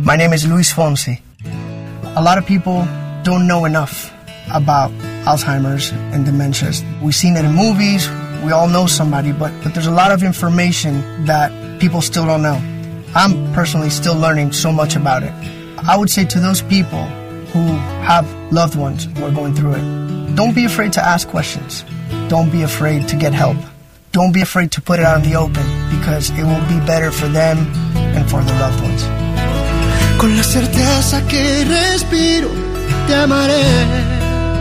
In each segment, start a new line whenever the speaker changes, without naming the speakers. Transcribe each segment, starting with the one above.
My name is Luis Fonsi. A lot of people don't know enough about Alzheimer's and dementias. We've seen it in movies, we all know somebody, but there's a lot of information that people still don't know. I'm personally still learning so much about it. I would say to those people who have loved ones who are going through it, don't be afraid to ask questions. Don't be afraid to get help. Don't be afraid to put it out in the open, because it will be better for them and for their loved ones.
Con la certeza que respiro, te amaré.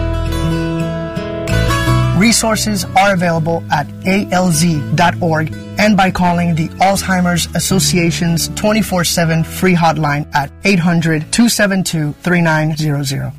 Resources are available at alz.org and by calling the Alzheimer's Association's 24/7 free hotline at 800-272-3900.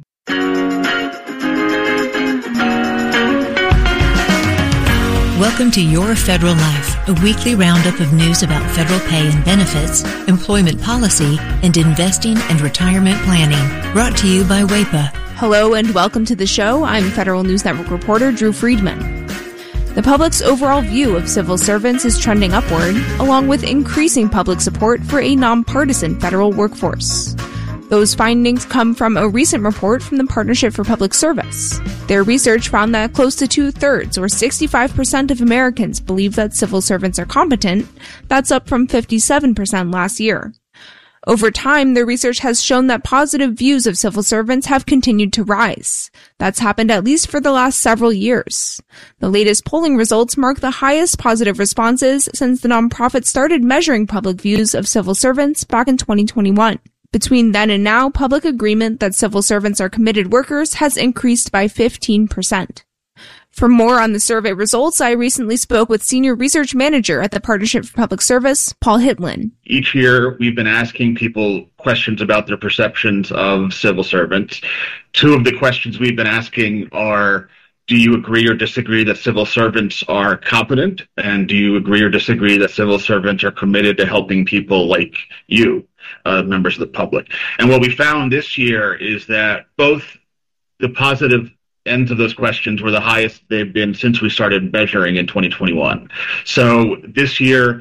Welcome to Your Federal Life, a weekly roundup of news about federal pay and benefits, employment policy, and investing and retirement planning. Brought to you by WAEPA.
Hello and welcome to the show. I'm Federal News Network reporter Drew Friedman. The public's overall view of civil servants is trending upward, along with increasing public support for a nonpartisan federal workforce. Those findings come from a recent report from the Partnership for Public Service. Their research found that close to 2/3, or 65% of Americans, believe that civil servants are competent. That's up from 57% last year. Over time, the research has shown that positive views of civil servants have continued to rise. That's happened at least for the last several years. The latest polling results mark the highest positive responses since the nonprofit started measuring public views of civil servants back in 2021. Between then and now, public agreement that civil servants are committed workers has increased by 15%. For more on the survey results, I recently spoke with Senior Research Manager at the Partnership for Public Service, Paul Hitlin.
Each year, we've been asking people questions about their perceptions of civil servants. Two of the questions we've been asking are, do you agree or disagree that civil servants are competent? And do you agree or disagree that civil servants are committed to helping people like you, members of the public? And what we found this year is that both the positive ends of those questions were the highest they've been since we started measuring in 2021. So this year,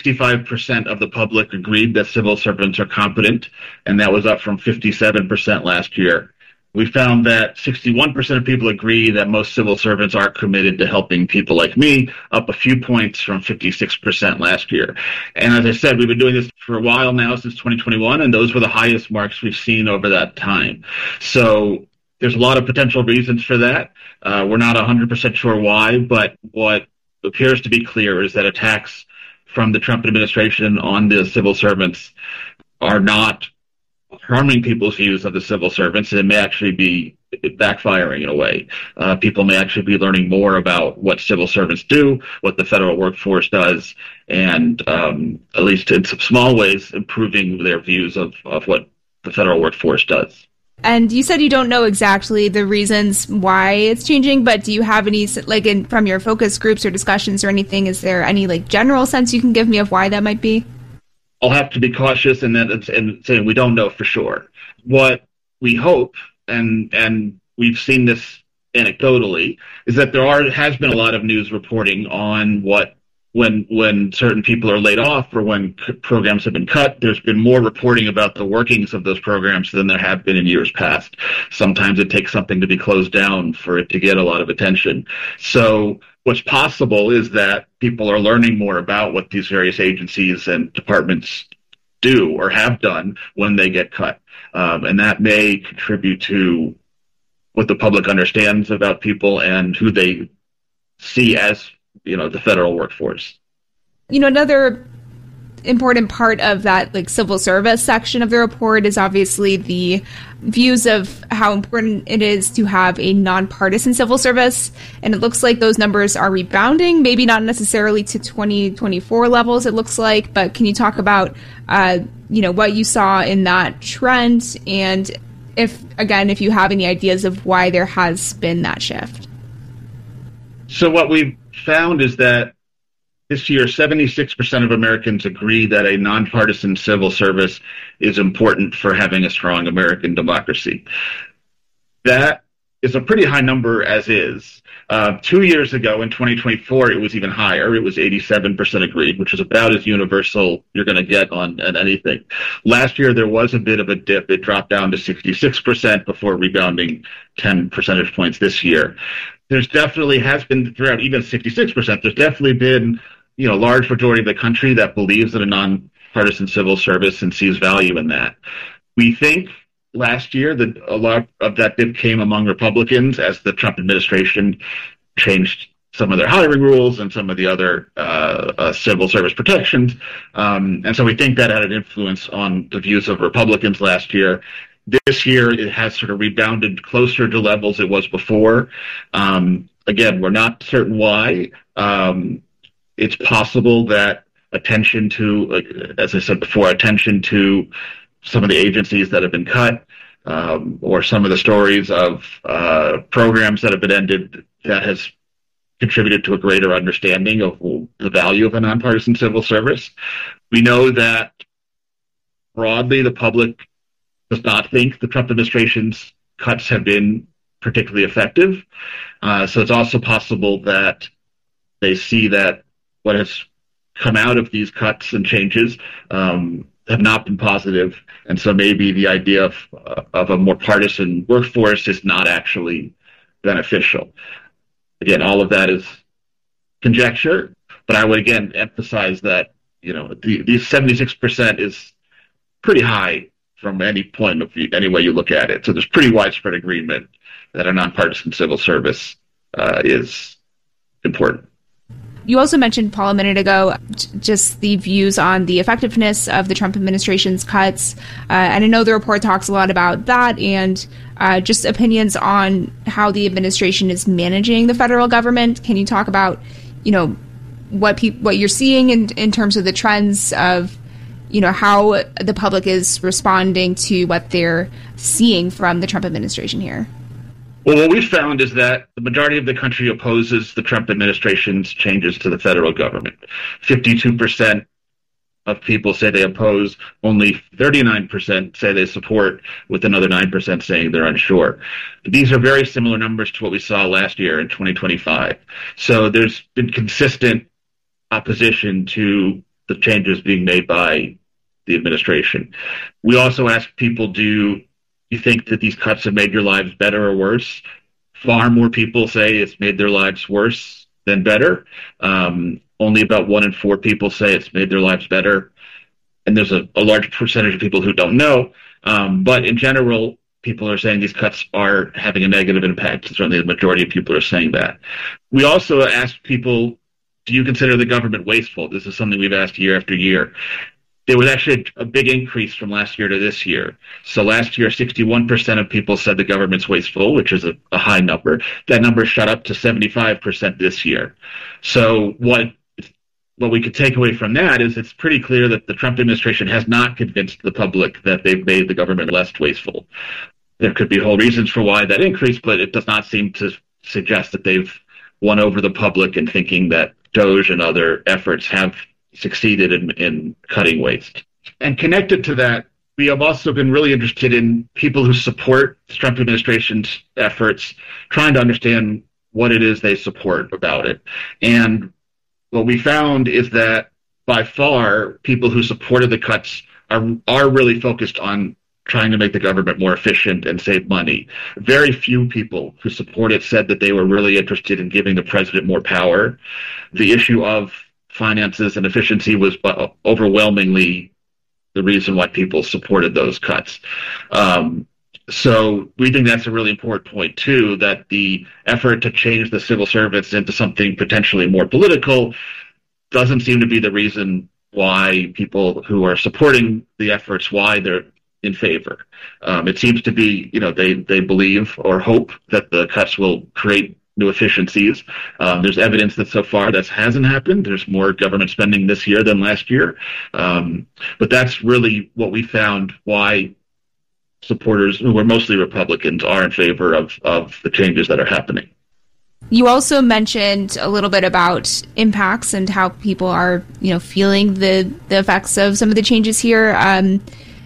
65% of the public agreed that civil servants are competent, and that was up from 57% last year. We found that 61% of people agree that most civil servants are committed to helping people like me, up a few points from 56% last year. And as I said, we've been doing this for a while now, since 2021, and those were the highest marks we've seen over that time. So there's a lot of potential reasons for that. We're not 100% sure why, but what appears to be clear is that attacks from the Trump administration on the civil servants are not harming people's views of the civil servants, and it may actually be backfiring in a way. People may actually be learning more about what civil servants do, what the federal workforce does, and at least in some small ways, improving their views of what the federal workforce does.
And you said you don't know exactly the reasons why it's changing, but do you have any, from your focus groups or discussions or anything, is there any general sense you can give me of why that might be?
I'll have to be cautious in saying we don't know for sure. What we hope, and we've seen this anecdotally, is that has been a lot of news reporting on when certain people are laid off or when programs have been cut. There's been more reporting about the workings of those programs than there have been in years past. Sometimes it takes something to be closed down for it to get a lot of attention. So what's possible is that people are learning more about what these various agencies and departments do or have done when they get cut. And that may contribute to what the public understands about people and who they see as the federal workforce.
Another important part of that civil service section of the report is obviously the views of how important it is to have a nonpartisan civil service. And it looks like those numbers are rebounding, maybe not necessarily to 2024 levels, it looks like, but can you talk about, what you saw in that trend? And if you have any ideas of why there has been that shift?
So what we've found is that this year, 76% of Americans agree that a nonpartisan civil service is important for having a strong American democracy. That is a pretty high number as is. 2 years ago, in 2024, it was even higher. It was 87% agreed, which is about as universal you're going to get on anything. Last year, there was a bit of a dip. It dropped down to 66% before rebounding 10 percentage points this year. There's definitely has been, throughout even 66%, there's definitely been, a large majority of the country that believes in a nonpartisan civil service and sees value in that. We think last year that a lot of that dip came among Republicans as the Trump administration changed some of their hiring rules and some of the other civil service protections. And so we think that had an influence on the views of Republicans last year. This year, it has sort of rebounded closer to levels it was before. Again, we're not certain why. It's possible that attention to, as I said before, attention to some of the agencies that have been cut, or some of the stories of programs that have been ended, that has contributed to a greater understanding of the value of a nonpartisan civil service. We know that broadly the public does not think the Trump administration's cuts have been particularly effective. So it's also possible that they see that what has come out of these cuts and changes have not been positive, and so maybe the idea of a more partisan workforce is not actually beneficial. Again, all of that is conjecture, but I would again emphasize that these 76% is pretty high from any point of view, any way you look at it. So there's pretty widespread agreement that a nonpartisan civil service is important.
You also mentioned, Paul, a minute ago, just the views on the effectiveness of the Trump administration's cuts. And I know the report talks a lot about that and just opinions on how the administration is managing the federal government. Can you talk about, what you're seeing in terms of the trends of, how the public is responding to what they're seeing from the Trump administration here?
Well, what we've found is that the majority of the country opposes the Trump administration's changes to the federal government. 52% of people say they oppose. Only 39% say they support, with another 9% saying they're unsure. These are very similar numbers to what we saw last year in 2025. So there's been consistent opposition to the changes being made by the administration. We also asked people, do you think that these cuts have made your lives better or worse? Far more people say it's made their lives worse than better. Only about 1 in 4 people say it's made their lives better. And there's a large percentage of people who don't know. But in general, people are saying these cuts are having a negative impact. Certainly the majority of people are saying that. We also asked people, do you consider the government wasteful? This is something we've asked year after year. There was actually a big increase from last year to this year. So last year, 61% of people said the government's wasteful, which is a high number. That number shot up to 75% this year. So what we could take away from that is it's pretty clear that the Trump administration has not convinced the public that they've made the government less wasteful. There could be whole reasons for why that increased, but it does not seem to suggest that they've won over the public in thinking that DOGE and other efforts have succeeded in cutting waste. And connected to that, we have also been really interested in people who support the Trump administration's efforts, trying to understand what it is they support about it. And what we found is that by far, people who supported the cuts are really focused on trying to make the government more efficient and save money. Very few people who support it said that they were really interested in giving the president more power. The issue of finances and efficiency was overwhelmingly the reason why people supported those cuts. So we think that's a really important point, too, that the effort to change the civil service into something potentially more political doesn't seem to be the reason why people who are supporting the efforts, why they're in favor. It seems to be, they believe or hope that the cuts will create new efficiencies. There's evidence that so far that hasn't happened. There's more government spending this year than last year. But that's really what we found why supporters, who are mostly Republicans, are in favor of the changes that are happening.
You also mentioned a little bit about impacts and how people are, feeling the effects of some of the changes here.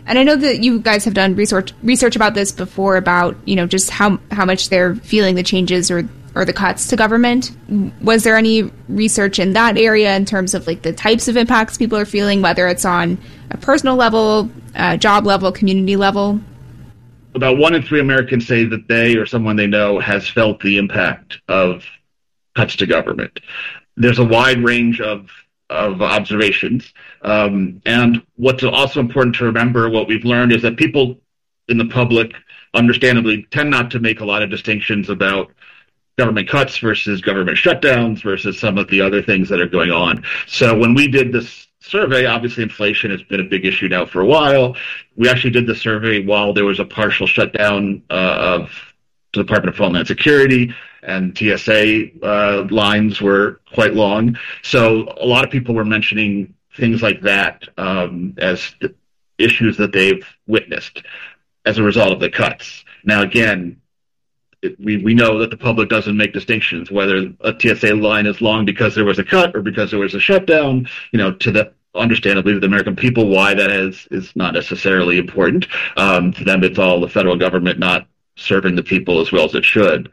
And I know that you guys have done research about this before, about, just how much they're feeling the changes or the cuts to government. Was there any research in that area in terms of like the types of impacts people are feeling, whether it's on a personal level, job level, community level?
About 1 in 3 Americans say that they or someone they know has felt the impact of cuts to government. There's a wide range of observations. And what's also important to remember, what we've learned, is that people in the public understandably tend not to make a lot of distinctions about government cuts versus government shutdowns versus some of the other things that are going on. So when we did this survey, obviously inflation has been a big issue now for a while. We actually did the survey while there was a partial shutdown of the Department of Homeland Security, and TSA lines were quite long. So a lot of people were mentioning things like that as the issues that they've witnessed as a result of the cuts. Now, again, we know that the public doesn't make distinctions, whether a TSA line is long because there was a cut or because there was a shutdown. To the understandably, to the American people, why that is not necessarily important. To them, it's all the federal government not serving the people as well as it should.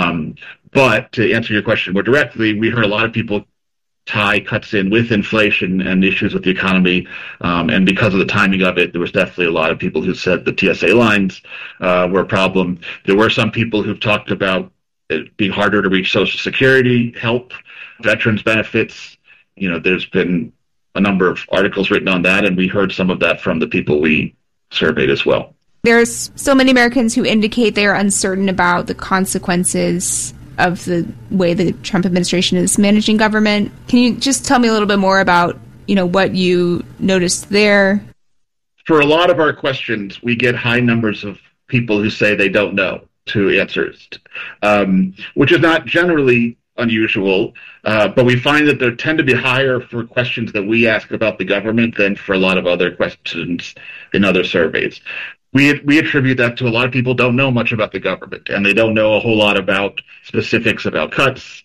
But to answer your question more directly, we heard a lot of people tie cuts in with inflation and issues with the economy. And because of the timing of it, there was definitely a lot of people who said the TSA lines were a problem. There were some people who've talked about it being harder to reach Social Security help, veterans benefits. There's been a number of articles written on that, and we heard some of that from the people we surveyed as well.
There's so many Americans who indicate they are uncertain about the consequences of the way the Trump administration is managing government. Can you just tell me a little bit more about, what you noticed there?
For a lot of our questions, we get high numbers of people who say they don't know to answers, which is not generally unusual, but we find that there tend to be higher for questions that we ask about the government than for a lot of other questions in other surveys. We attribute that to a lot of people don't know much about the government, and they don't know a whole lot about specifics about cuts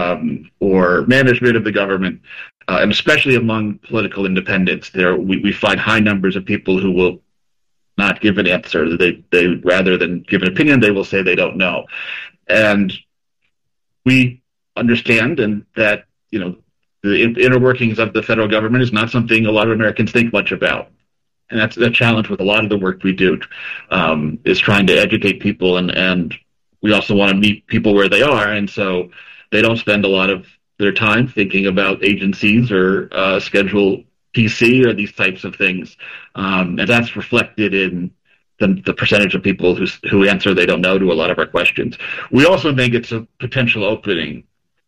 or management of the government, and especially among political independents. We find high numbers of people who will not give an answer. They rather than give an opinion, they will say they don't know. And we understand and that the inner workings of the federal government is not something a lot of Americans think much about. And that's the challenge with a lot of the work we do, is trying to educate people. And we also want to meet people where they are. And so they don't spend a lot of their time thinking about agencies or Schedule PC or these types of things. And that's reflected in the percentage of people who answer they don't know to a lot of our questions. We also think it's a potential opening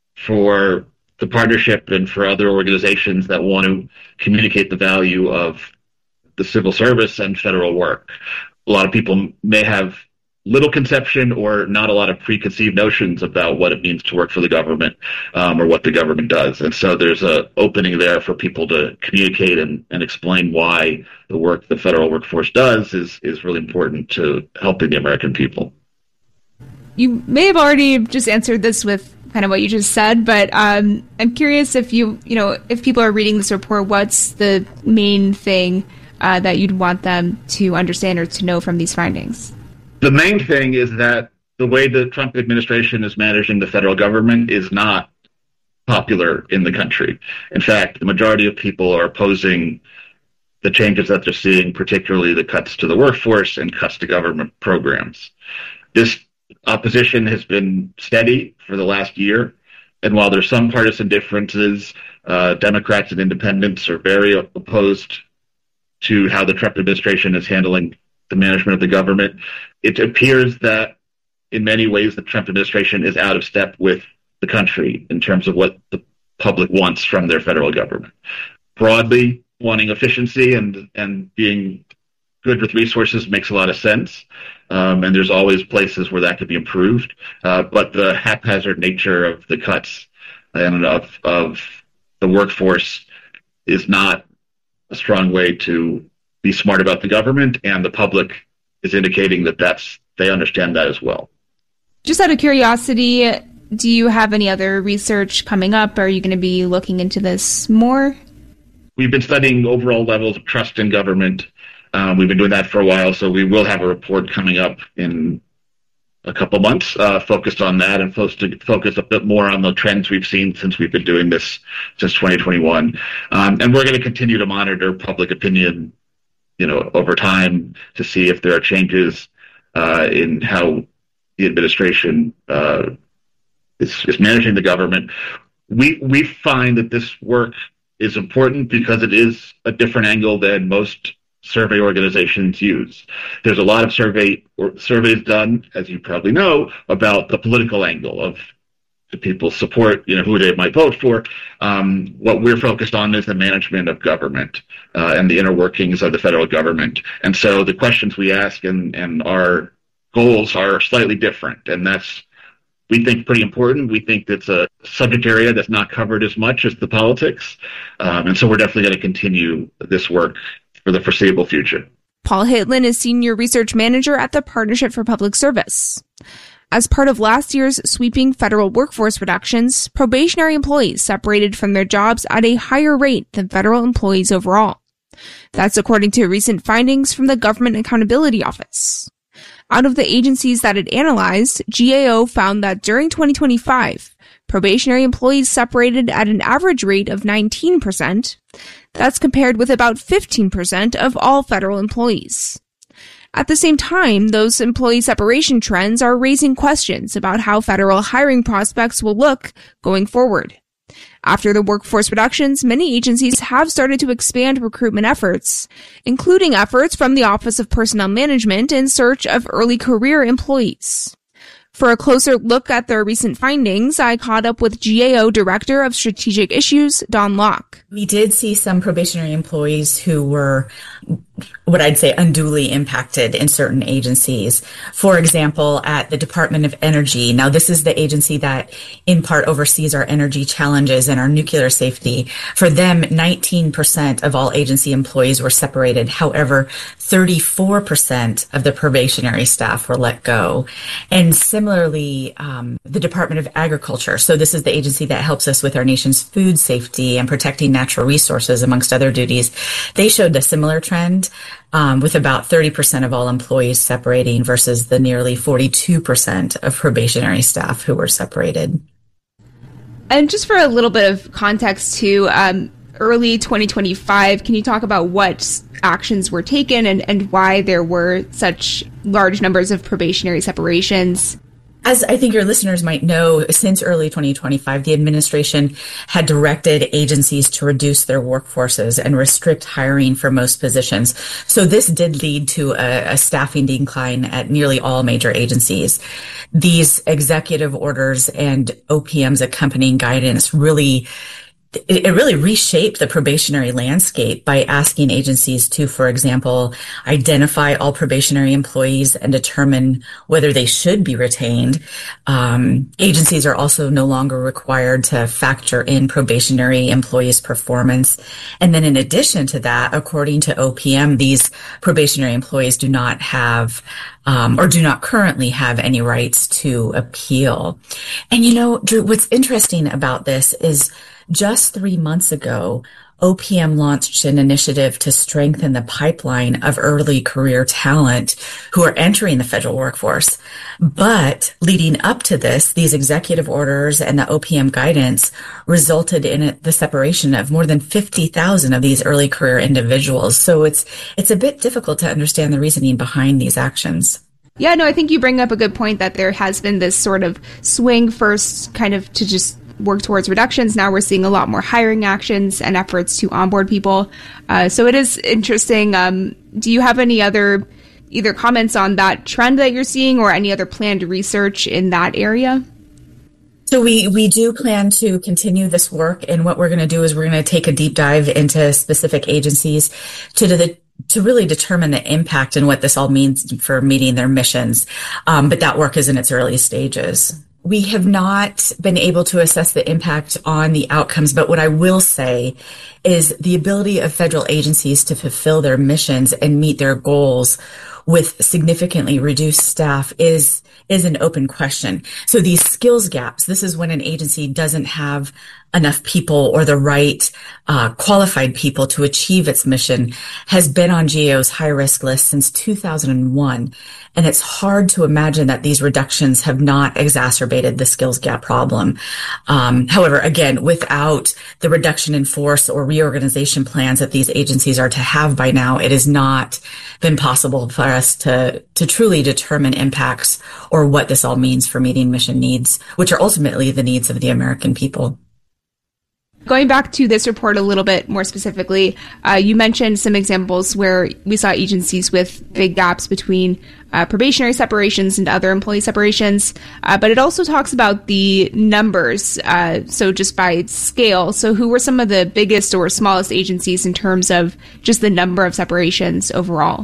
for the partnership and for other organizations that want to communicate the value of the civil service and federal work. A lot of people may have little conception or not a lot of preconceived notions about what it means to work for the government or what the government does. And so there's an opening there for people to communicate and explain why the work the federal workforce does is really important to helping the American people.
You may have already just answered this with kind of what you just said, but I'm curious if if people are reading this report, what's the main thing that you'd want them to understand or to know from these findings?
The main thing is that the way the Trump administration is managing the federal government is not popular in the country. In fact, the majority of people are opposing the changes that they're seeing, particularly the cuts to the workforce and cuts to government programs. This opposition has been steady for the last year, and while there's some partisan differences, Democrats and independents are very opposed to how the Trump administration is handling the management of the government. It appears that in many ways the Trump administration is out of step with the country in terms of what the public wants from their federal government. Broadly, wanting efficiency and being good with resources makes a lot of sense. And there's always places where that could be improved. But the haphazard nature of the cuts and of the workforce is not a strong way to be smart about the government, and the public is indicating that they understand that as well.
Just out of curiosity, do you have any other research coming up? Are you going to be looking into this more?
We've been studying overall levels of trust in government We've been doing that for a while, so we will have a report coming up in a couple months focused on that and focus a bit more on the trends we've seen since we've been doing this since 2021. And we're going to continue to monitor public opinion, over time to see if there are changes in how the administration is managing the government. We find that this work is important because it is a different angle than most survey organizations use. There's a lot of surveys done, as you probably know, about the political angle of the people's support, who they might vote for. What we're focused on is the management of government and the inner workings of the federal government. And so the questions we ask and our goals are slightly different, and that's, we think, pretty important. We think that's a subject area that's not covered as much as the politics. And so we're definitely going to continue this work for the foreseeable future.
Paul Hitlin is Senior Research Manager at the Partnership for Public Service. As part of last year's sweeping federal workforce reductions, probationary employees separated from their jobs at a higher rate than federal employees overall. That's according to recent findings from the Government Accountability Office. Out of the agencies that it analyzed, GAO found that during 2025, probationary employees separated at an average rate of 19%. That's compared with about 15% of all federal employees. At the same time, those employee separation trends are raising questions about how federal hiring prospects will look going forward. After the workforce reductions, many agencies have started to expand recruitment efforts, including efforts from the Office of Personnel Management in search of early career employees. For a closer look at their recent findings, I caught up with GAO Director of Strategic Issues, Dawn Locke.
We did see some probationary employees who were, what I'd say, unduly impacted in certain agencies. For example, at the Department of Energy. Now, this is the agency that in part oversees our energy challenges and our nuclear safety. For them, 19% of all agency employees were separated. However, 34% of the probationary staff were let go. And similarly, the Department of Agriculture. So this is the agency that helps us with our nation's food safety and protecting natural resources, amongst other duties. They showed a similar trend, with about 30% of all employees separating versus the nearly 42% of probationary staff who were separated.
And just for a little bit of context too, early 2025, can you talk about what actions were taken and why there were such large numbers of probationary separations?
As I think your listeners might know, since early 2025, the administration had directed agencies to reduce their workforces and restrict hiring for most positions. So this did lead to a staffing decline at nearly all major agencies. These executive orders and OPM's accompanying guidance really reshaped the probationary landscape by asking agencies to, for example, identify all probationary employees and determine whether they should be retained. Agencies are also no longer required to factor in probationary employees' performance. And then in addition to that, according to OPM, these probationary employees do not have or do not currently have any rights to appeal. And Drew, what's interesting about this is just 3 months ago, OPM launched an initiative to strengthen the pipeline of early career talent who are entering the federal workforce. But leading up to this, these executive orders and the OPM guidance resulted in the separation of more than 50,000 of these early career individuals. So it's a bit difficult to understand the reasoning behind these actions.
Yeah, no, I think you bring up a good point that there has been this sort of swing first kind of to just work towards reductions. Now we're seeing a lot more hiring actions and efforts to onboard people. So it is interesting. Do you have any other either comments on that trend that you're seeing or any other planned research in that area?
So we do plan to continue this work, and what we're going to do is we're going to take a deep dive into specific agencies to really determine the impact and what this all means for meeting their missions. But that work is in its early stages. We have not been able to assess the impact on the outcomes, but what I will say is the ability of federal agencies to fulfill their missions and meet their goals with significantly reduced staff is an open question. So these skills gaps, this is when an agency doesn't have enough people or the right qualified people to achieve its mission has been on GAO's high-risk list since 2001. And it's hard to imagine that these reductions have not exacerbated the skills gap problem. However, again, without the reduction in force or reorganization plans that these agencies are to have by now, it has not been possible for us to truly determine impacts or what this all means for meeting mission needs, which are ultimately the needs of the American people.
Going back to this report a little bit more specifically, you mentioned some examples where we saw agencies with big gaps between probationary separations and other employee separations, but it also talks about the numbers, so just by scale. So who were some of the biggest or smallest agencies in terms of just the number of separations overall?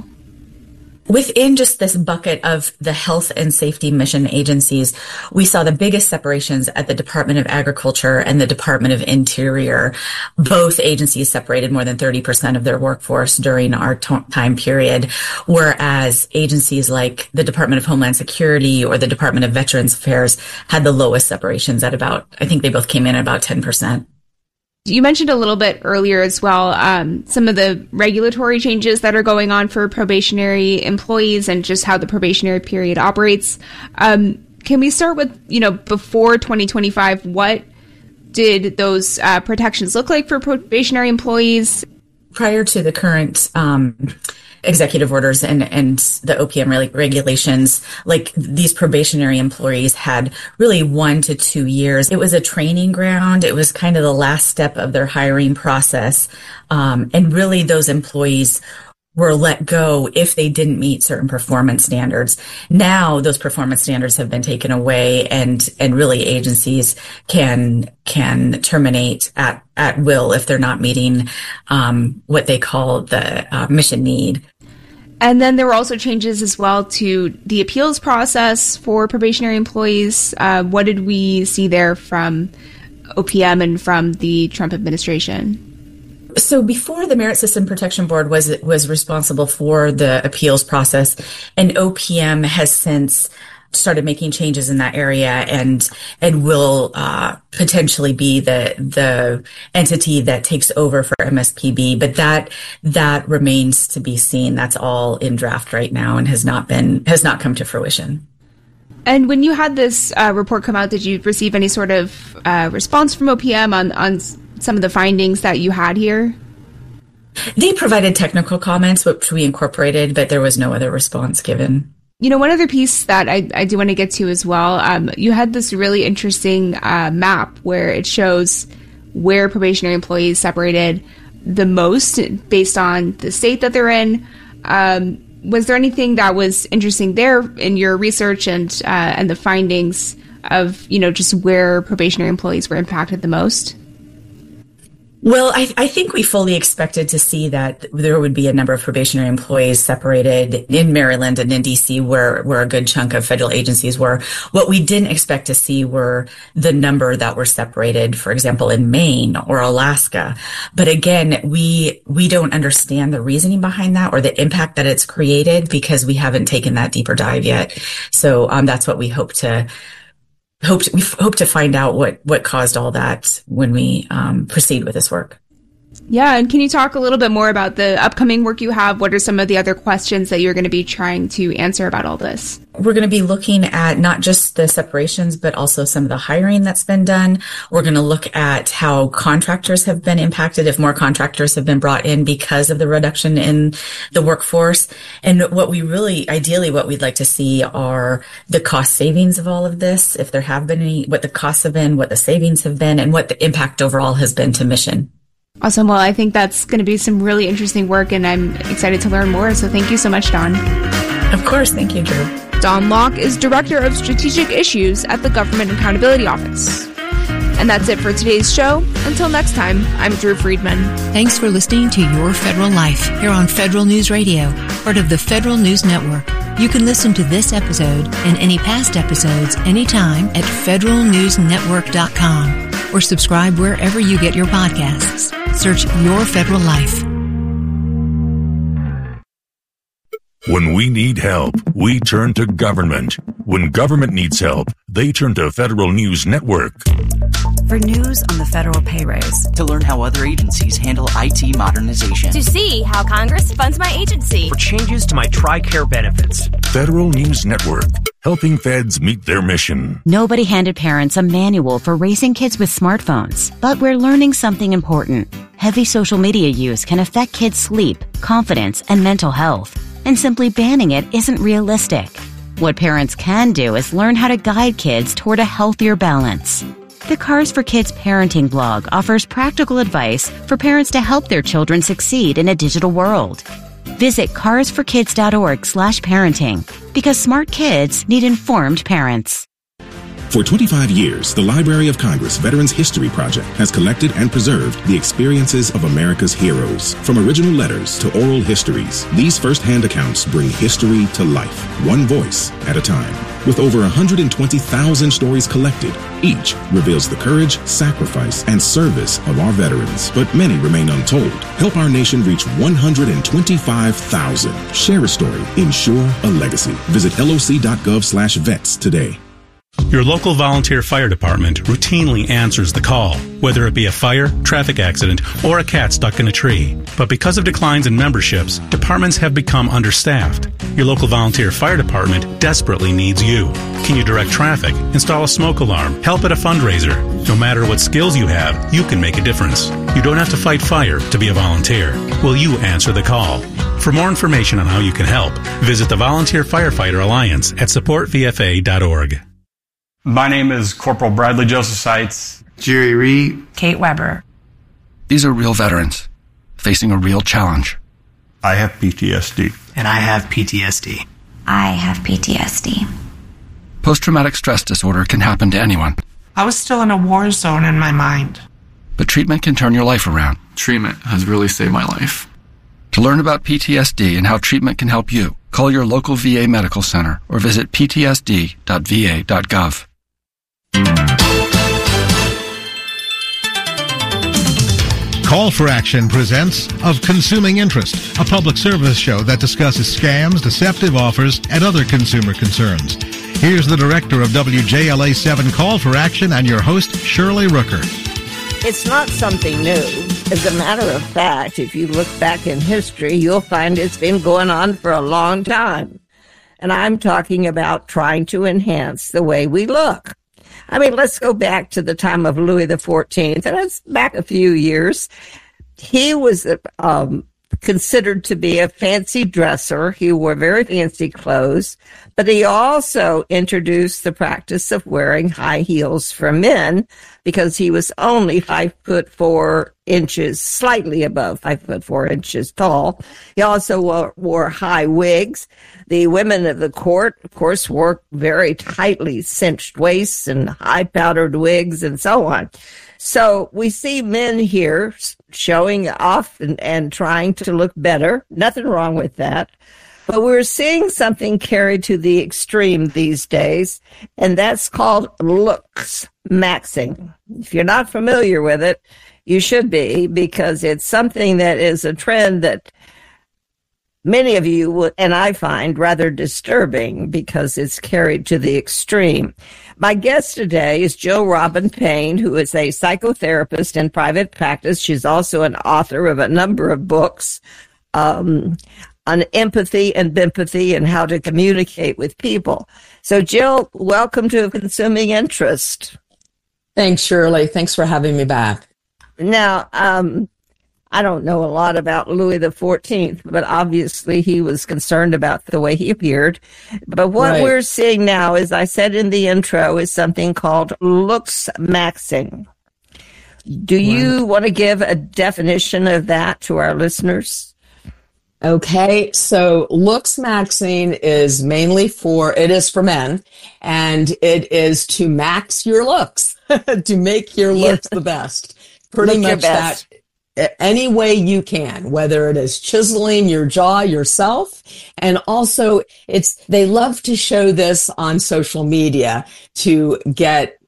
Within just this bucket of the health and safety mission agencies, we saw the biggest separations at the Department of Agriculture and the Department of Interior. Both agencies separated more than 30% of their workforce during our time period, whereas agencies like the Department of Homeland Security or the Department of Veterans Affairs had the lowest separations at about, I think they both came in at about 10%.
You mentioned a little bit earlier as well, some of the regulatory changes that are going on for probationary employees and just how the probationary period operates. Can we start with, before 2025, what did those protections look like for probationary employees?
Prior to the current executive orders and the OPM regulations, like these probationary employees had really 1 to 2 years. It was a training ground. It was kind of the last step of their hiring process. And really those employees were let go if they didn't meet certain performance standards. Now those performance standards have been taken away and really agencies can terminate at will if they're not meeting what they call the mission need.
And then there were also changes as well to the appeals process for probationary employees. What did we see there from OPM and from the Trump administration?
So before, the Merit System Protection Board was responsible for the appeals process, and OPM has since started making changes in that area and will potentially be the entity that takes over for MSPB. But that remains to be seen. That's all in draft right now and has not come to fruition.
And when you had this report come out, did you receive any sort of response from OPM on some of the findings that you had here?
They provided technical comments, which we incorporated, but there was no other response given.
One other piece that I do want to get to as well, you had this really interesting map where it shows where probationary employees separated the most based on the state that they're in. Was there anything that was interesting there in your research and the findings of, just where probationary employees were impacted the most?
Well, I think we fully expected to see that there would be a number of probationary employees separated in Maryland and in D.C. where a good chunk of federal agencies were. What we didn't expect to see were the number that were separated, for example, in Maine or Alaska. But again, we don't understand the reasoning behind that or the impact that it's created because we haven't taken that deeper dive yet. So that's what we hope to find out what caused all that when we proceed with this work.
Yeah, and can you talk a little bit more about the upcoming work you have? What are some of the other questions that you're going to be trying to answer about all this?
We're going to be looking at not just the separations, but also some of the hiring that's been done. We're going to look at how contractors have been impacted, if more contractors have been brought in because of the reduction in the workforce. And what we really, ideally, what we'd like to see are the cost savings of all of this, if there have been any, what the costs have been, what the savings have been, and what the impact overall has been to mission.
Awesome. Well, I think that's going to be some really interesting work, and I'm excited to learn more. So thank you so much, Dawn.
Of course. Thank you, Drew.
Dawn Locke is Director of Strategic Issues at the Government Accountability Office. And that's it for today's show. Until next time, I'm Drew Friedman.
Thanks for listening to Your Federal Life here on Federal News Radio, part of the Federal News Network. You can listen to this episode and any past episodes anytime at federalnewsnetwork.com or subscribe wherever you get your podcasts. Search Your Federal Life.
When we need help, we turn to government. When government needs help, they turn to Federal News Network.
For news on the federal pay raise.
To learn how other agencies handle IT modernization.
To see how Congress funds my agency.
For changes to my TRICARE benefits.
Federal News Network, helping feds meet their mission.
Nobody handed parents a manual for raising kids with smartphones, but we're learning something important. Heavy social media use can affect kids' sleep, confidence, and mental health, and simply banning it isn't realistic. What parents can do is learn how to guide kids toward a healthier balance. The Cars for Kids parenting blog offers practical advice for parents to help their children succeed in a digital world. Visit carsforkids.org/parenting because smart kids need informed parents.
For 25 years, the Library of Congress Veterans History Project has collected and preserved the experiences of America's heroes. From original letters to oral histories, these first-hand accounts bring history to life, one voice at a time. With over 120,000 stories collected, each reveals the courage, sacrifice, and service of our veterans. But many remain untold. Help our nation reach 125,000. Share a story. Ensure a legacy. Visit loc.gov/vets today.
Your local volunteer fire department routinely answers the call, whether it be a fire, traffic accident, or a cat stuck in a tree. But because of declines in memberships, departments have become understaffed. Your local volunteer fire department desperately needs you. Can you direct traffic, install a smoke alarm, help at a fundraiser? No matter what skills you have, you can make a difference. You don't have to fight fire to be a volunteer. Will you answer the call? For more information on how you can help, visit the Volunteer Firefighter Alliance at supportvfa.org.
My name is Corporal Bradley Joseph Seitz.
Jerry Reed.
Kate Weber.
These are real veterans facing a real challenge.
I have PTSD.
And I have PTSD.
I have PTSD.
Post-traumatic stress disorder can happen to anyone.
I was still in a war zone in my mind.
But treatment can turn your life around.
Treatment has really saved my life.
To learn about PTSD and how treatment can help you, call your local VA medical center or visit ptsd.va.gov.
Call for Action presents Of Consuming Interest, a public service show that discusses scams, deceptive offers, and other consumer concerns. Here's the director of WJLA-7 Call for Action and your host, Shirley Rooker.
It's not something new. As a matter of fact, if you look back in history, you'll find it's been going on for a long time. And I'm talking about trying to enhance the way we look. I mean, let's go back to the time of Louis XIV, and that's back a few years. He was considered to be a fancy dresser. He wore very fancy clothes, but he also introduced the practice of wearing high heels for men because he was only 5'4" slightly above 5'4" tall. He also wore high wigs. The women of the court, of course, wore very tightly cinched waists and high powdered wigs and so on. So we see men here showing off and trying to look better. Nothing wrong with that. But we're seeing something carried to the extreme these days, and that's called looks maxing. If you're not familiar with it, you should be, because it's something that is a trend that many of you and I find rather disturbing because it's carried to the extreme. My guest today is Jill Robin Payne, who is a psychotherapist in private practice. She's also an author of a number of books on empathy and bimpathy and how to communicate with people. So, Jill, welcome to Consuming Interest.
Thanks, Shirley. Thanks for having me back.
Now, I don't know a lot about Louis XIV, but obviously he was concerned about the way he appeared. But what we're seeing now, as I said in the intro, is something called looks maxing. Do you want to give a definition of that to our listeners?
Okay, so looks maxing is mainly for men, and it is to max your looks, to make your looks the best. Pretty much that. Any way you can, whether it is chiseling your jaw yourself. And also they love to show this on social media to get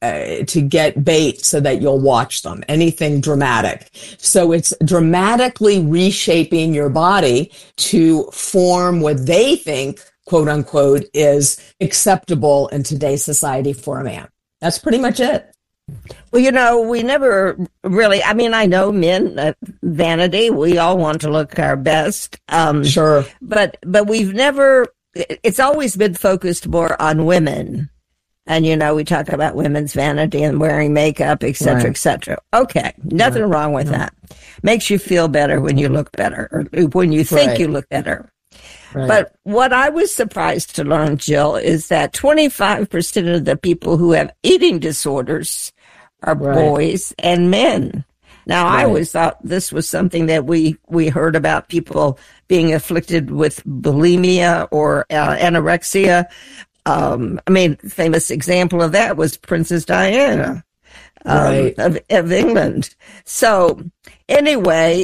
bait so that you'll watch them, anything dramatic. So it's dramatically reshaping your body to form what they think, quote unquote, is acceptable in today's society for a man. That's pretty much it.
Well, we never really, I know men, vanity, we all want to look our best.
Sure.
But we've never, it's always been focused more on women. And, we talk about women's vanity and wearing makeup, et cetera, et cetera. Okay. Nothing wrong with that. Makes you feel better when you look better, or when you think you look better. Right. But what I was surprised to learn, Jill, is that 25% of the people who have eating disorders are boys and men. Now, I always thought this was something that we heard about, people being afflicted with bulimia or anorexia. Famous example of that was Princess Diana of England. So anyway,